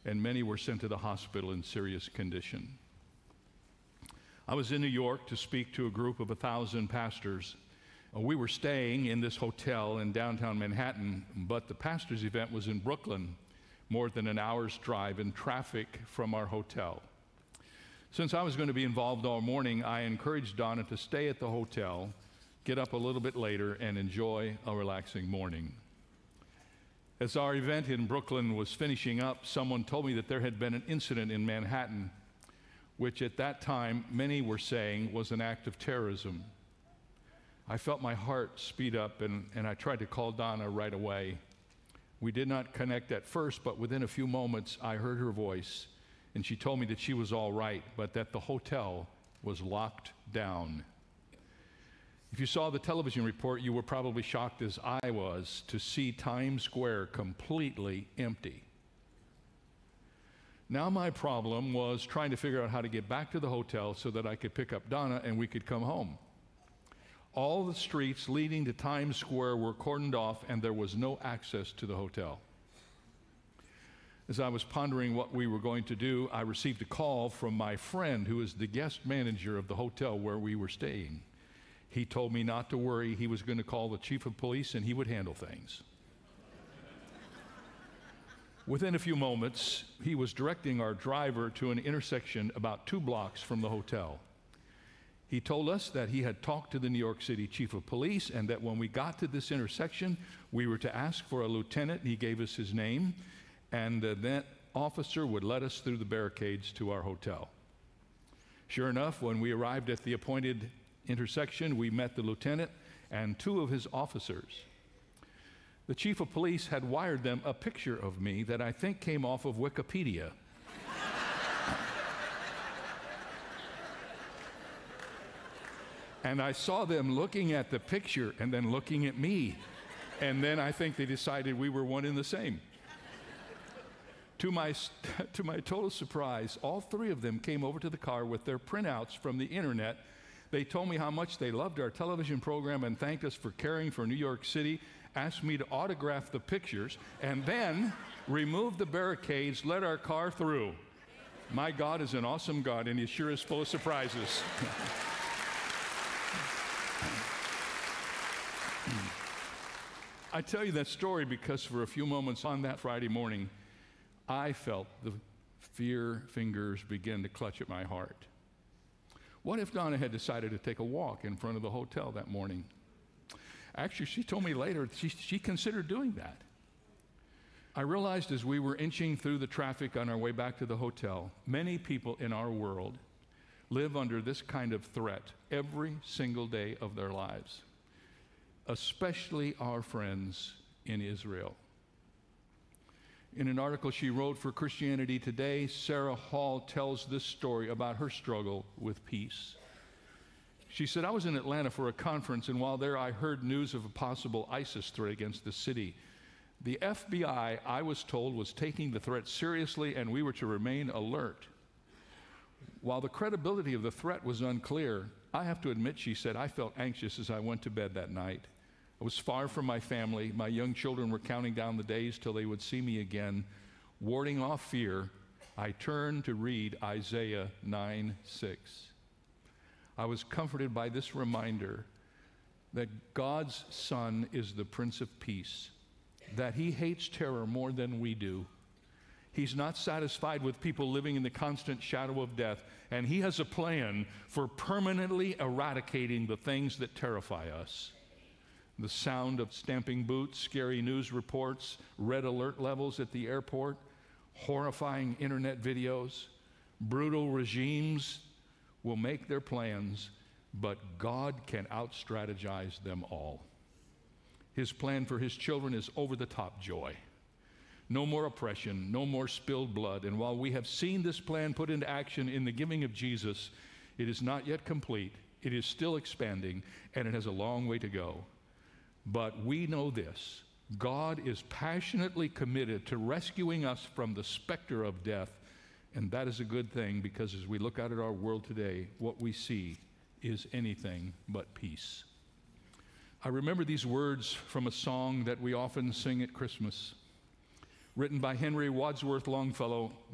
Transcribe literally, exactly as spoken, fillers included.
and many were sent to the hospital in serious condition. I was in New York to speak to a group of a thousand pastors. We were staying in this hotel in downtown Manhattan, but the pastors' event was in Brooklyn, more than an hour's drive in traffic from our hotel. Since I was going to be involved all morning, I encouraged Donna to stay at the hotel, get up a little bit later, and enjoy a relaxing morning. As our event in Brooklyn was finishing up, someone told me that there had been an incident in Manhattan, which at that time many were saying was an act of terrorism. I felt my heart speed up, and, and I tried to call Donna right away. We did not connect at first, but within a few moments I heard her voice, and she told me that she was all right, but that the hotel was locked down. If you saw the television report, you were probably shocked as I was to see Times Square completely empty. Now my problem was trying to figure out how to get back to the hotel so that I could pick up Donna and we could come home. All the streets leading to Times Square were cordoned off, and there was no access to the hotel. As I was pondering what we were going to do, I received a call from my friend who is the guest manager of the hotel where we were staying. He told me not to worry. He was going to call the chief of police and he would handle things. Within a few moments, he was directing our driver to an intersection about two blocks from the hotel. He told us that he had talked to the New York City chief of police and that when we got to this intersection, we were to ask for a lieutenant. He gave us his name, and uh, that officer would let us through the barricades to our hotel. Sure enough, when we arrived at the appointed intersection, we met the lieutenant and two of his officers. The chief of police had wired them a picture of me that I think came off of Wikipedia. And I saw them looking at the picture and then looking at me. And then I think they decided we were one and the same. To my, to my total surprise, all three of them came over to the car with their printouts from the internet. They told me how much they loved our television program and thanked us for caring for New York City, asked me to autograph the pictures, and then removed the barricades, let our car through. My God is an awesome God, and He sure is full of surprises. I tell you that story because for a few moments on that Friday morning, I felt the fear fingers begin to clutch at my heart. What if Donna had decided to take a walk in front of the hotel that morning? Actually, she told me later she, she considered doing that. I realized as we were inching through the traffic on our way back to the hotel, many people in our world live under this kind of threat every single day of their lives, especially our friends in Israel. In an article she wrote for Christianity Today, Sarah Hall tells this story about her struggle with peace. She said, I was in Atlanta for a conference, and while there I heard news of a possible ISIS threat against the city. The F B I, I was told, was taking the threat seriously, and we were to remain alert. While the credibility of the threat was unclear, I have to admit, she said, I felt anxious as I went to bed that night. I was far from my family. My young children were counting down the days till they would see me again. Warding off fear, I turned to read Isaiah nine six. I was comforted by this reminder that God's Son is the Prince of Peace, that He hates terror more than we do. He's not satisfied with people living in the constant shadow of death, and He has a plan for permanently eradicating the things that terrify us. The sound of stamping boots, scary news reports, red alert levels at the airport, horrifying internet videos, brutal regimes will make their plans, but God can out-strategize them all. His plan for His children is over-the-top joy. No more oppression, no more spilled blood. And while we have seen this plan put into action in the giving of Jesus, it is not yet complete. It is still expanding, and it has a long way to go. But we know this: God is passionately committed to rescuing us from the specter of death, and that is a good thing, because as we look out at our world today, what we see is anything but peace. I remember these words from a song that we often sing at Christmas. written by Henry Wadsworth Longfellow.